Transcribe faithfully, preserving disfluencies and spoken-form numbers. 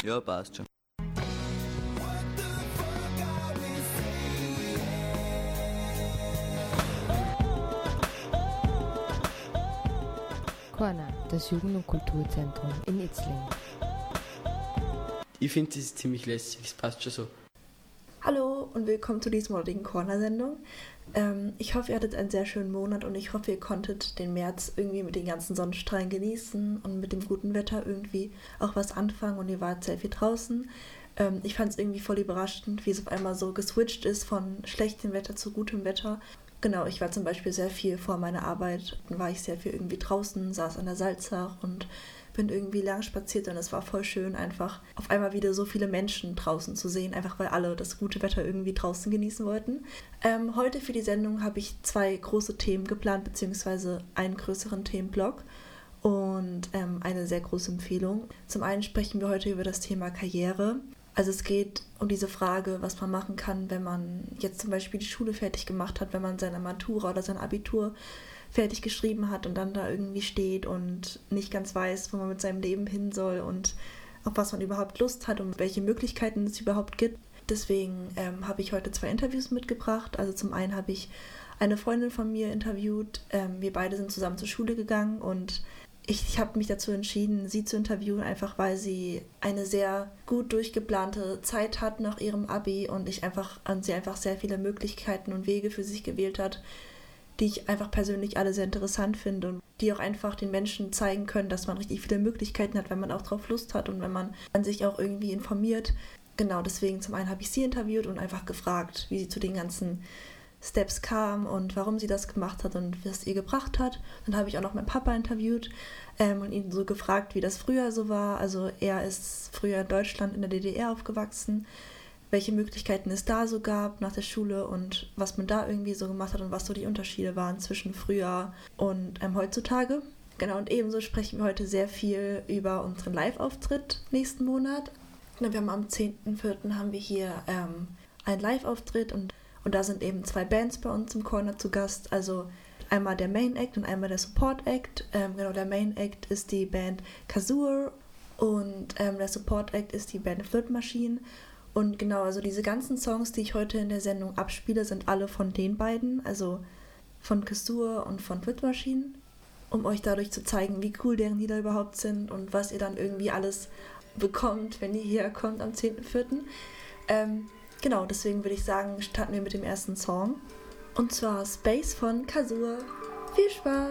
Ja, passt schon. Corner, das Jugend- und Kulturzentrum in Itzling. Ich finde, das ist ziemlich lässig, das passt schon so. Hallo und willkommen zu diesem heutigen Corner-Sendung. Ähm, ich hoffe, ihr hattet einen sehr schönen Monat und ich hoffe, ihr konntet den März irgendwie mit den ganzen Sonnenstrahlen genießen und mit dem guten Wetter irgendwie auch was anfangen und ihr wart sehr viel draußen. Ähm, ich fand es irgendwie voll überraschend, wie es auf einmal so geswitcht ist von schlechtem Wetter zu gutem Wetter. Genau, ich war zum Beispiel sehr viel vor meiner Arbeit, dann war ich sehr viel irgendwie draußen, saß an der Salzach und bin irgendwie lang spaziert und es war voll schön, einfach auf einmal wieder so viele Menschen draußen zu sehen, einfach weil alle das gute Wetter irgendwie draußen genießen wollten. Ähm, heute für die Sendung habe ich zwei große Themen geplant, beziehungsweise einen größeren Themenblock und ähm, eine sehr große Empfehlung. Zum einen sprechen wir heute über das Thema Karriere. Also es geht um diese Frage, was man machen kann, wenn man jetzt zum Beispiel die Schule fertig gemacht hat, wenn man seine Matura oder sein Abitur fertig geschrieben hat und dann da irgendwie steht und nicht ganz weiß, wo man mit seinem Leben hin soll und auf was man überhaupt Lust hat und welche Möglichkeiten es überhaupt gibt. Deswegen ähm, habe ich heute zwei Interviews mitgebracht. Also zum einen habe ich eine Freundin von mir interviewt. Ähm, wir beide sind zusammen zur Schule gegangen und ich, ich habe mich dazu entschieden, sie zu interviewen, einfach weil sie eine sehr gut durchgeplante Zeit hat nach ihrem Abi und ich einfach und sie einfach sehr viele Möglichkeiten und Wege für sich gewählt hat, die ich einfach persönlich alle sehr interessant finde und die auch einfach den Menschen zeigen können, dass man richtig viele Möglichkeiten hat, wenn man auch drauf Lust hat und wenn man an sich auch irgendwie informiert. Genau, deswegen zum einen habe ich sie interviewt und einfach gefragt, wie sie zu den ganzen Steps kam und warum sie das gemacht hat und was ihr gebracht hat. Dann habe ich auch noch meinen Papa interviewt ähm, und ihn so gefragt, wie das früher so war. Also er ist früher in Deutschland in der D D R aufgewachsen, welche Möglichkeiten es da so gab nach der Schule und was man da irgendwie so gemacht hat und was so die Unterschiede waren zwischen früher und ähm, heutzutage. Genau, und ebenso sprechen wir heute sehr viel über unseren Live-Auftritt nächsten Monat. Wir haben am zehnten vierten haben wir hier ähm, einen Live-Auftritt und, und da sind eben zwei Bands bei uns im Corner zu Gast. Also einmal der Main Act und einmal der Support Act. Ähm, genau, der Main Act ist die Band Kazur und ähm, der Support Act ist die Band Flirt Machine. Und genau, also diese ganzen Songs, die ich heute in der Sendung abspiele, sind alle von den beiden, also von Kazur und von Flirt Machine, um euch dadurch zu zeigen, wie cool deren Lieder überhaupt sind und was ihr dann irgendwie alles bekommt, wenn ihr hierher kommt am zehnten vierten Ähm, genau, deswegen würde ich sagen, starten wir mit dem ersten Song. Und zwar Space von Kazur. Viel Spaß!